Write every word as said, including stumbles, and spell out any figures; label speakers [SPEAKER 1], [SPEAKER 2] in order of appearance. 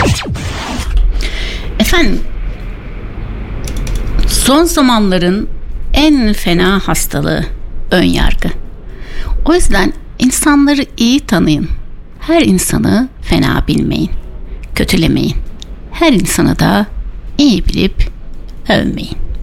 [SPEAKER 1] Efendim, son zamanların en fena hastalığı önyargı. O yüzden insanları iyi tanıyın. Her insanı fena bilmeyin, kötülemeyin. Her insanı da iyi bilip övmeyin.